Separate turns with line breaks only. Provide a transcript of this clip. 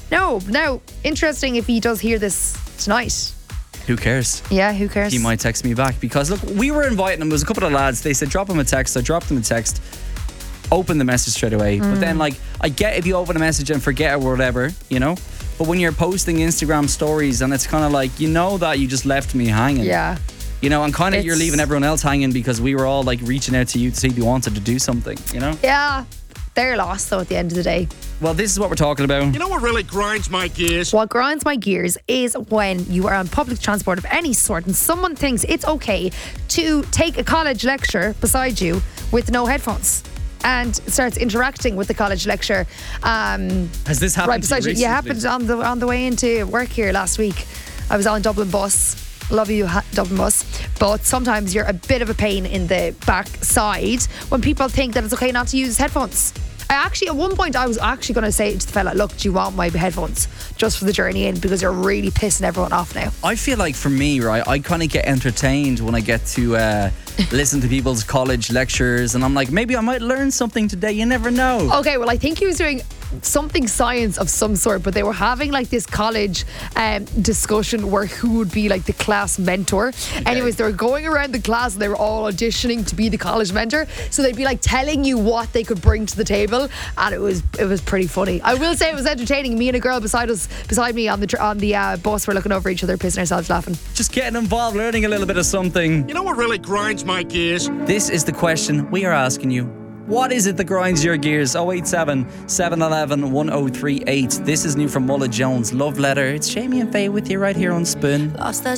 No. Now, interesting if he does hear this tonight.
Who cares?
Yeah, who cares?
He might text me back because look, we were inviting him. There was a couple of lads. They said drop him a text. I dropped him a text. Open the message straight away. But then, like, I get if you open a message and forget or whatever, you know. But when you're posting Instagram stories and it's kind of like, you know that you just left me hanging.
Yeah.
You know, and kind of you're leaving everyone else hanging because we were all like reaching out to you to see if you wanted to do something, you know?
Yeah. They're lost though at the end of the day.
Well, this is what we're talking about.
You know what really grinds my gears?
What grinds my gears is when you are on public transport of any sort and someone thinks it's okay to take a college lecture beside you with no headphones and starts interacting with the college lecturer.
Has this happened
right beside
to
you?
you
Yeah,
recently?
happened on the way into work here last week. I was on Dublin bus. Love you, Dublin bus. But sometimes you're a bit of a pain in the back side when people think that it's okay not to use headphones. At one point, I was actually going to say to the fella, look, do you want my headphones just for the journey in? Because you're really pissing everyone off now.
I feel like for me, right, I kind of get entertained when I get to listen to people's college lectures and I'm like, maybe I might learn something today. You never know.
Okay, well, I think he was doing something science of some sort, but they were having like this college discussion where who would be like the class mentor. Anyways, they were going around the class and they were all auditioning to be the college mentor, so they'd be like telling you what they could bring to the table, and it was pretty funny. I will say it was entertaining. Me and a girl beside me on the bus were looking over each other, pissing ourselves laughing.
Just getting involved, learning a little bit of something.
You know what really grinds my gears?
This is the question we are asking you. What is it that grinds your gears? 087 711 1038. This is new from Mulla Jones, Love Letter. It's Jamie and Faye with you right here on Spoon.
Lost the